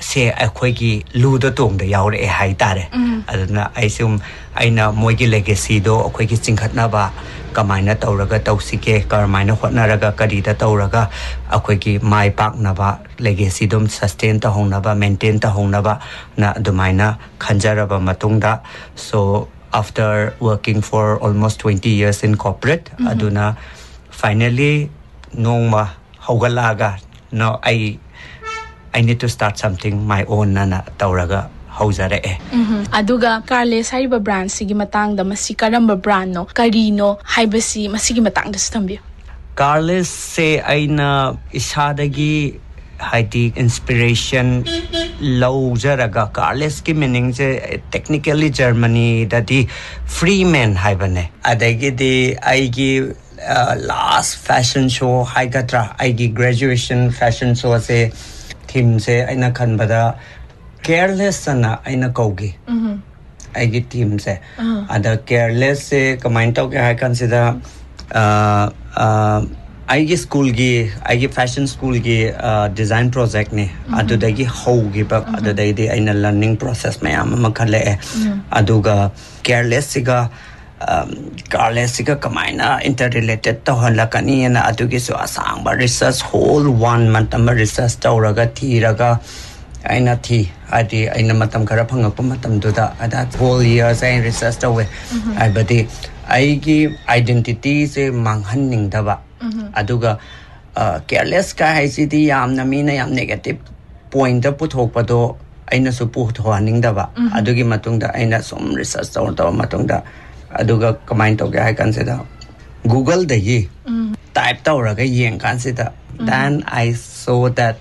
se akhoi ludo tong da yaur e hai tare aduna aisum aina moigi legacy do akhoi ki chingkhatna ba kamaina tauraga tausike karmaina hotna raga kadida tauraga akhoi ki mai pak na ba legacy dum sustain ta hongna ba maintain ta hongna ba na adumaina khanjara ba matungda so after working for almost 20 years in corporate aduna finally nongma hogalaga no I need to start something my own nana tauraga hauzare aduga Carles haiba brand sigi matang da masi karamba brand no karino haibasi masigi matang da stambi Carles se aina isadagi haiti inspiration laujaraga Carles ki meaning se technically Germany dadi free man haibane adagi di aigi last fashion show haigatra aigi graduation fashion show se theme se aina khanbada careless ana aina kaugi aigi theme se ada careless se comment to ke consider aigi school gi aigi fashion school gi design project ne adudagi hogi ba adudai aina learning process mayam ma khale aduga careless siga Carles siga kamaina interrelated to halakani na adugi so asang ba research whole 1 month am research tawraga thiraga aina thi adi aina matam khara phangakpa matam duda ada whole year sai research tawe aibadi aigi identity se manghanning daba aduga careless ka haisidi yamna mina yam negative point da puthokpa do aina su puthoaning daba adugi matungda aina som research taw matungda aduga comment to ga consider Google the ye type tawraga yeng consider then I saw that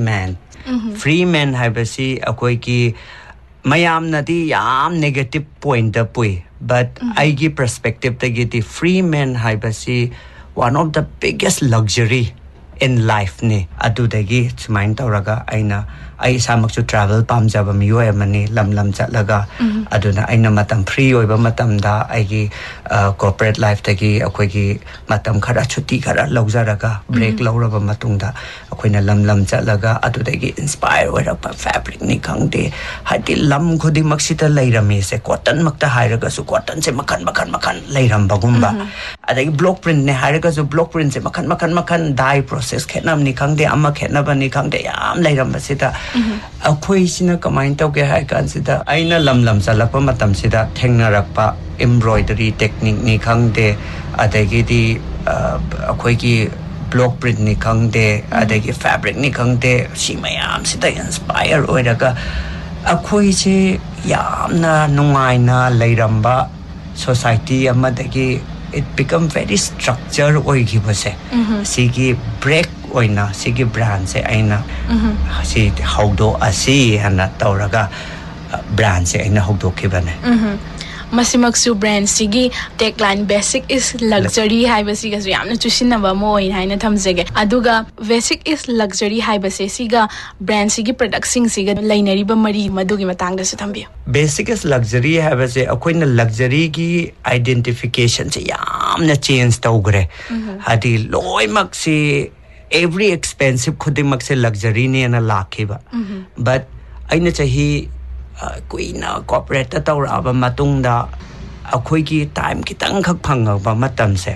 free man habasi akoi ki mayam nadi yam negative point da pui but I give perspective ta gi free man habasi one of the biggest luxury in life ne adu dagi sumain tawraga aina ai samak chu travel pam jaba mi yo mani lam chatlaga aduna aina matam free oiba matam da aigi corporate life tagi akoi gi matam khara chuti khara laujaraga break lauraba matungda akoina lam chatlaga adu dagi inspire oira fabric ni khangde hati lam khodi maksita leirame se cotton makta hairaga su cotton se makan leiram bagumba adagi block print ne hairaga su block print se makan dye process khenam ni khangde amma khenaba ni khangde yam leiram basita akhoi sina kamain tau ke hai kan sida aina lam salakpa matam sida thengnarakpa embroidery technique ni khangde adagi di akhoi ki block print ni khangde adagi fabric ni khangde si mayam sida inspire oiraga akhoi se yamna nungaina leiramba society amadagi it become very structured oigibase sigi break oina sigi brand se aina si haudo asi hana tauraga brand se aina haudo kibane masimaksu brand sigi tagline basic is luxury haibasi ga yamna chusinaba moi haina thamjege aduga basic is luxury haibase siga brand sigi product sing siga lainari ba mari madugi matangda su thambi basic is luxury haibase akoina luxury gi identification se yamna change tawgre hadi loimak si every expensive khudimak se luxury ne na lakhiba but aina chahi kuina corporate tawraba matungda akhoi gi time kitang khak phangba matam se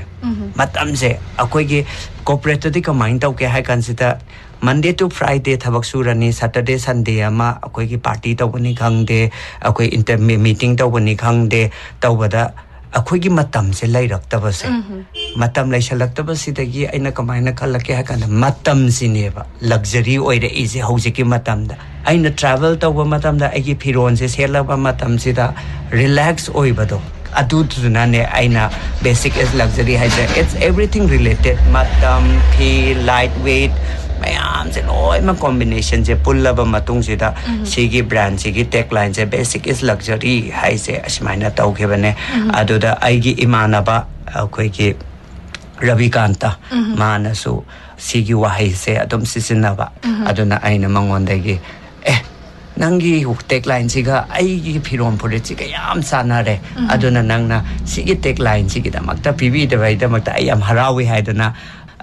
akhoi gi corporate di kamain taw ke hai consider Monday to Friday thabak surani Saturday Sunday ama akhoi gi party tawbani khangde akhoi inter meeting tawbani khangde tawbada akhoi gi matam se lairakta base matam laisalakta basidagi aina kamaina khalake ha kan matam sineba luxury oire is hojiki matam da aina travel tawba matam da agi phiron se selaba matam sida relax oibado adu tunane aina basic is luxury haja it's everything related matam feel lightweight mayam se loi ma combination je pullaba matung sida sigi brand sigi tagline je basic is luxury hai se asmaina tawkhebane aduda aigi imanaba akoi ki Ravikanta manasu sigi wahai se adum sisinaba aduna aina mangondagi nangi tagline siga aigi phiron politics yam sanare aduna nangna sigi tagline sigi damakta pibi debai damakta ayam harawi haidana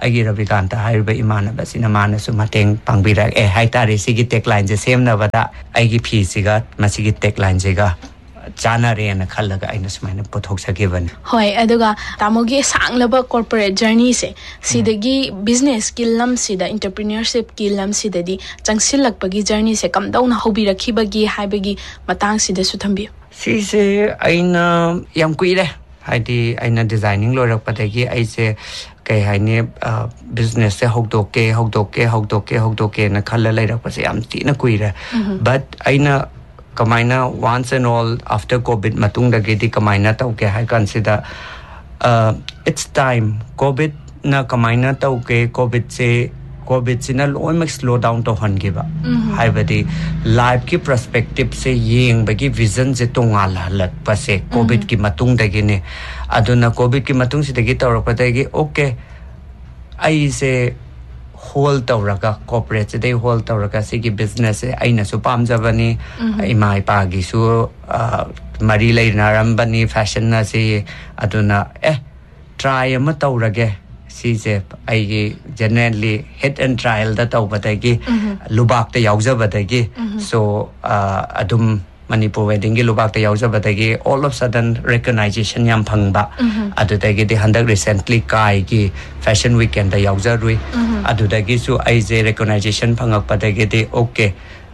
ꯑꯩꯒꯤ ꯔꯕꯤꯀꯥꯟꯇ ꯍꯥꯏꯔꯤꯕ ꯏꯃꯥꯟꯅꯕꯁꯤꯅ ꯃꯥꯅꯁꯨ ꯃꯇꯦꯡ ꯄꯥꯡꯕꯤꯔꯛꯑꯦ ꯍꯥꯏꯇꯥꯔꯦ ꯁꯤꯒꯤ ꯇꯦꯛꯂꯥꯏꯟꯁꯦ ꯁꯦꯝꯅꯕꯗ ꯑꯩꯒꯤ ꯐꯤꯁꯤꯒ ꯃꯁꯤꯒꯤ ꯇꯦꯛꯂꯥꯏꯟꯁꯤꯒ ꯆꯥꯅꯔꯦꯅ ꯈꯜꯂꯒ ꯑꯩꯅ ꯁꯨꯃꯥꯏꯅ ꯄꯨꯊꯣꯛꯆꯈꯤꯕꯅꯤ ꯍꯣꯏ ꯑꯗꯨꯒ ꯇꯥꯃꯣꯒꯤ ꯁꯥꯡꯂꯕ ꯀꯣꯔꯄꯣꯔꯦꯠ ꯖꯔꯅꯤꯁꯦ ꯁꯤꯗꯒꯤ ꯕꯤꯖꯤꯅꯦꯁꯀꯤ ꯂꯝꯁꯤꯗ ꯏꯟꯇꯔꯄ꯭ꯔꯤꯅꯔꯁꯤꯞꯀꯤ ꯂꯝꯁꯤꯗꯗꯤ ꯆꯪꯁꯤꯜꯂꯛꯄꯒꯤ ꯖꯔꯅꯤꯁꯦ ꯀꯝꯗꯧꯅ ꯍꯧꯕꯤꯔꯛꯈꯤꯕꯒꯤ ꯍꯥꯏꯕꯒꯤ ꯃꯇꯥꯡꯁꯤꯗꯁꯨ ꯊꯝꯕꯤꯌꯨ ꯁꯤꯁꯦ ꯑꯩꯅ ꯌꯥꯝ ꯀꯨꯏꯔꯦ ꯍꯥꯏꯗꯤ ꯑꯩꯅ ꯗꯤꯖꯥꯏꯅꯤꯡ ꯂꯣꯏꯔꯛꯄꯗꯒꯤ ꯑꯩꯁꯦ ꯀꯩ ꯍꯥꯏꯅꯤ ꯕꯤꯖꯤꯅꯦꯁꯁꯦ ꯍꯧꯗꯣꯛꯀꯦꯅ ꯈꯜꯂ ꯂꯩꯔꯛꯄꯁꯦ ꯌꯥꯝ ꯊꯤꯅ ꯀꯨꯏꯔꯦ ꯕꯠ ꯑꯩꯅ kamaina once and all after COVID matungdagidi kamaina tauke hai kansida it's time COVID na kamaina tauke COVID sina loimak slow down to hangiba hai badi life ki perspective se yeng bagi vision je tongal halat pase COVID ki matungdagi ne aduna COVID ki matung sidagi tawrakpadagi okay ai se whole tawraga corporate day whole tawraga sigi business aina su pamjabani imai pagi su mari leinarambani fashion na si aduna try ama tawrage sise ai generally hit and trial da tawbadagi lubak ta yaujabadagi so adum Manipur wedding gi lubak ta yaujabadagi all of sudden recognition yam phangba adudagi de handak recently kai gi fashion weekend da yaujarui adudagi su aije recognition phangakpadagi de okay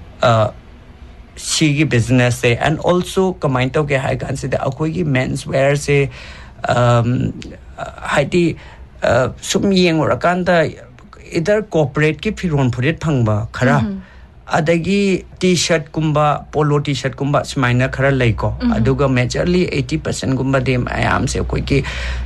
sigi business se and also comment to ge hai consider akoi gi men's wear se haiti sum yeng orakanda either corporate ki phiron phurit phangba khara adagi t-shirt kumba polo t-shirt kumba smaina khara laiko aduga majorly 80% kumba dem ayam se koi ki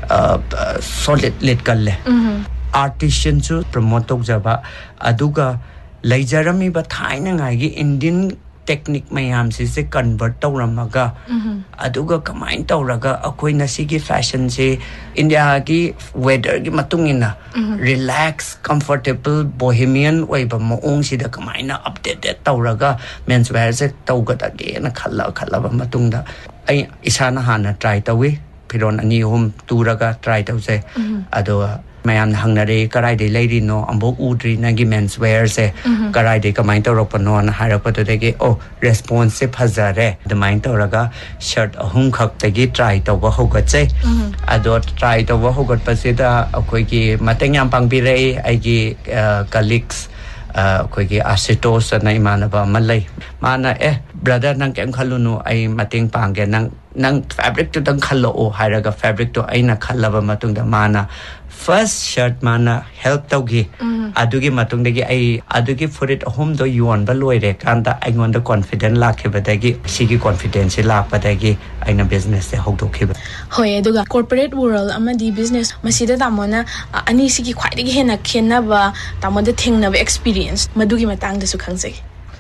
solid lit kalle artisan chu promote tok jaba aduga leijarami ba thaina ngai gi indian technique mayam se convert tawramaga aduga kamain tawraga akoi na sigi fashion se india gi weather gi matungina relax comfortable bohemian oiba moong sida kamaina updated tawraga menswear se tawgadage na khalla ba matungda ai isana hana try tawi phiron ani hom turaga try tawse ado mayam hangnare karai de lady no ambok udri nagi menswear se karai de kamai tawropano na harapato de oh response se phazare the mind tawraga shirt ahum khak tagi try tawba hogatse ado try tawba hogat pasida akoi ki mateng yam pangbirei ai gi colleagues koi ki asitos na imanaba malai mana brother nang kem khalunu ai mateng pangge nang fabric to dang khallo o haraga fabric to aina khallaba matungda mana first shirt mana help tawgi adugi matungdagi ai adugi furit home do yuan ba loire kanda aingon da confident lakhibadagi sigi confidence lakpadagi aina business se hokdokhiba hoi aduga corporate world amadi business masida tamona ani sigi khwaidagi hena khenaba tamoda thengnaba experience madugi matangda su khangjai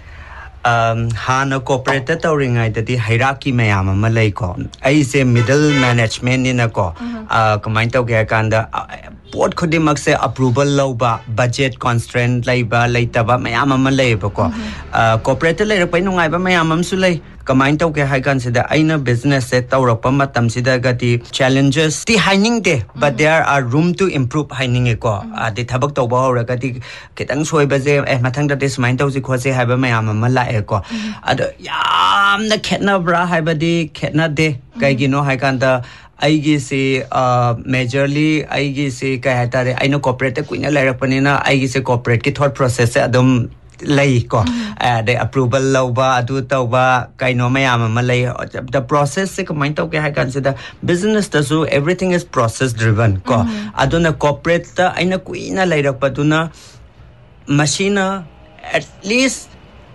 hana corporate tawringai dadi hierarchy mayam ama lei ko ai se middle management ni na ko kamai tawge kanda pot khodimak se approval loba budget constraint laiba leitaba mayam ama leiba ko corporate lei rapai nungai ba mayam am su lei kamai tawge hai kan sida aina business se tawrakpa matam sida gati challenges ti haining de but there are room to improve haining ko adi thabak tawba hora gati kitang soiba je mathang da this mind tawji khose haiba mayam ama la ko ado yam na khetna bra haibadi khetna de kai gi no hai kan da aigi se majorly aigi se kai hatare aino corporate kuina lairakpani na aigi se corporate ki thought process se adum lay ko the approval loba adu tawba kaino mayam ama lay the process se kamai taw ke hai consider business ta so everything is process driven ko aduna corporate ta aina kuina lairakpaduna machine at least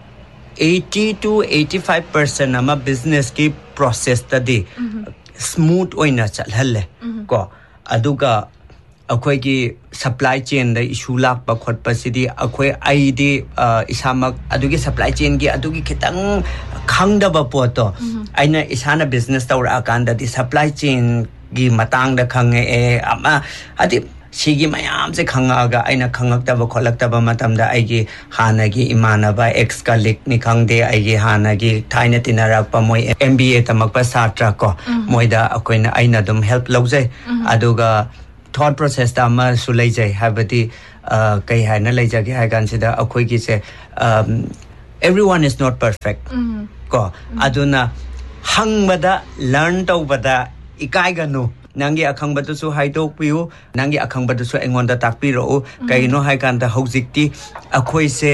80 to 85% ama business ki process ta di smooth oina chalhalle ko aduga akhoi ki supply chain da issue lak pa khot pa sidi akhoi id isamak adugi supply chain gi adugi khitang khangda ba poto aina isana business tawra akanda di supply chain gi matang da khange ama adi sigi mayam se khangaga aina khangakta ba kholakta ba matamda aigi hanagi imanaba ex colleague ni khangde aigi hanagi thaina tinarak pa moi MBA tamak pa satra ko moida akoina aina dum help lawjai aduga thought process ta ma su lai jai habati kai hai na lai jage hai kan sida akhoi gi se everyone is not perfect ko aduna hangbada learn tawbada ikai ganu nangi akhang su hai dok piu nangi akhang su engon da tak pi ro kai no hai kan da hojikti akhoi se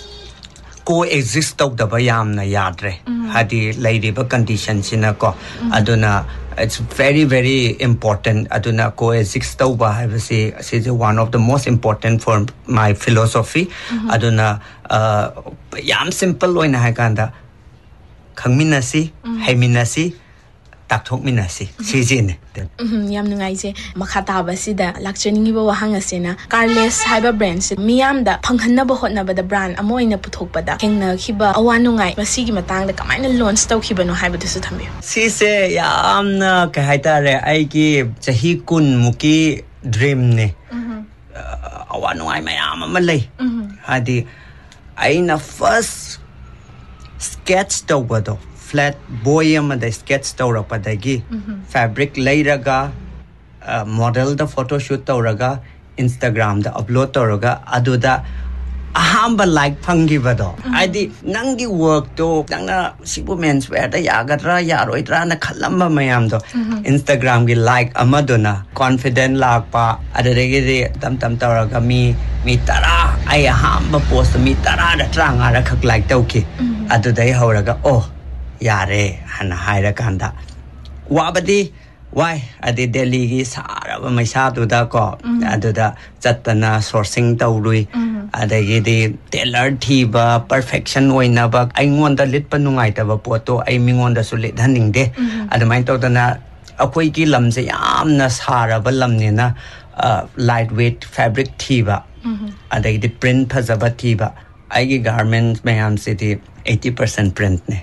coexist tawd da bayam na yadre hadi lady ba condition sina ko aduna it's very very important aduna coexist tawba habasi is one of the most important for my philosophy aduna yam simple oina hai kan da khangminasi haiminasi takthokminasi sijine yam nungai je makhata basida lakchani ba wahang asena carless haiba brand se miyam da phanghanna ba hotna ba da brand amoina puthokpada hengna khiba awanungai masigi matang da kamaina launch tawkhiba no haiba dusu thambi si se yamna ka haitare ai ki chahi kun muki dream ne awanungai mayam ma lei hadi aina first sketch tawbado flat boy amada sketch tawrapadagi fabric leiraga model da photo shoot tawraga Instagram da upload tawraga aduda ahamba like phangibado adi nangi work to nangna sibu men's wear da yagadra yaroidra na khalamba mayam do Instagram gi like amaduna confident lakpa adadegi tam tawraga mi tara ai ahamba post mi tara da tranga ra khak like tawki adudai horaga oh yare hana haira kanda wabadi why adi Delhi gi sara ba maisa du da ko aduda chatana sourcing tawrui adagi di tailor thiba perfection oina ba aingon da lit panungai ta ba poto ai mingon da sulit haning de adamai to dana akoi ki lamse yamna sara ba lamne na lightweight fabric thiba adagi di print phajaba thiba ai gi garments mayam city 80% print ne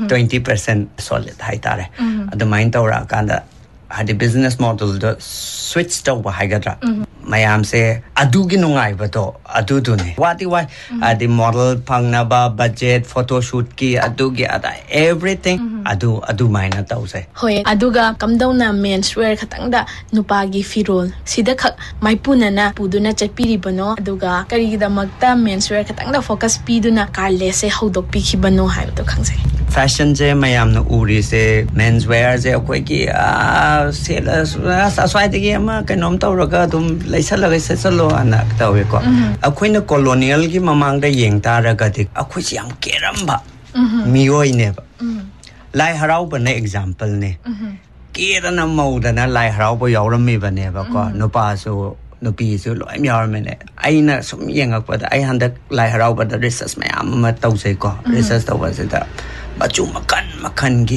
20% solid hai tare adamai tawra kanda hadi business model the switch tawba haigadra mayam se adugi nungai ba to adu ne wati why adi model phangna ba budget photo shoot ki adugi ada everything adu maina tawse hoi aduga kamdauna menswear khatang da nupagi firol sida khak maipuna na puduna chapiri bano aduga kari da magta menswear khatang da focus piduna carless se hodok pi khibano hai to khangsai fashion je mayam na uri se menswear je koi ki swai de gi ma kanom tawraga dum laisalaga sesalo ana tawe ko akoina colonial gi mamang da yeng taraga dik akoi yam keramba miyoi ne ba lai harau ba na example ne kerana maudana lai harau ba yawrami ba ne ba ko no pa so no pi so loi myar me ne aina sum yengak pa da ai handak lai harau ba da research mayam ma tawse ko research tawa se da machu makan gi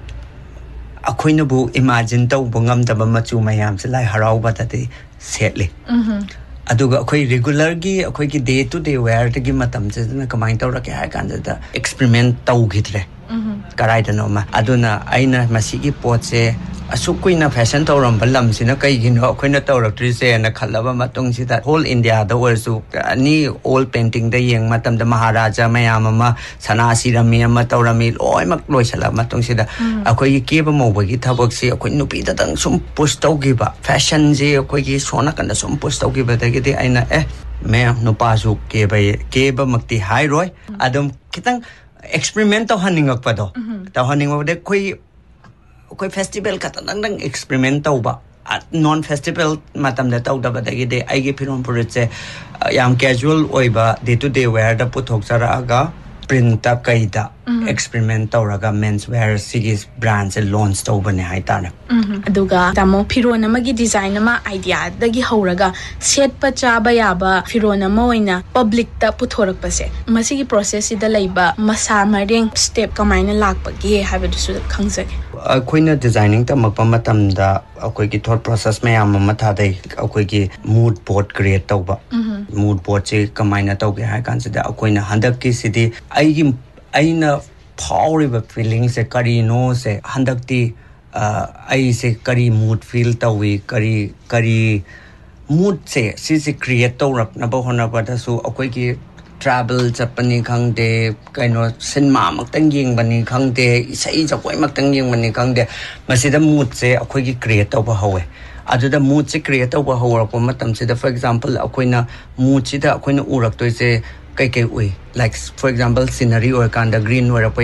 akoina bu imagine taw bangam da ba machu mayam se lai harau ba da de setli aduga akoi regular gi akoi ki day to day wear gi matam se na kamai tawra ke ha kan da experiment taw gidre karai da no ma aduna aina masigi pot se asukuina fashion tawram balam sina kai gino akoina tawrak se na khalaba matung si da whole India da also ni old painting da yeng matam da maharaja mayam ma sanasi rami ma tawrami loi mak loi sala matung si da akoi ki ba mo ba gi thabak se akoi nupi da dang sum post taw gi ba fashion je akoi gi sona kan da sum post taw gi ba da gi de aina me no pa su ke ba makti hai roi adum kitang experiment to haningak pa do to haningak de koi festival ka tang experiment to ba non festival matam da taw da ba de de ai ge phiron pure che yam casual oi ba day to day wear da puthok chara aga print ta kai da experiment tawraga men's wear sigis brands launch tawbane hai tane aduga tamo firon amagi design ama idea dagi horaga set pa chaba yaba firon ama oina public ta puthorak pase masigi process ida laiba masa mareng step kamaina lakpagi haiba du khangsage akoina designing ta makpa matam da akoi ki thought process me am ma tha dai akoi ki mood board create tawba mood board che kamaina tawge hai kan se da akoina handak ki sidi aina power feelings se kari no se handak ti ai se kari mood feel tawi kari mood se create tawrak na ba hona ba da su akoi ki travel japani khangde kaino cinema maktang yeng bani khangde isai jakoi maktang yeng bani khangde masida mood se akoi ki create taw ba hawe aduda mood se create tawba hawrapwa matam se for example akoina mood se da akoina urak toise kai kai ui like for example scenery or kanda green or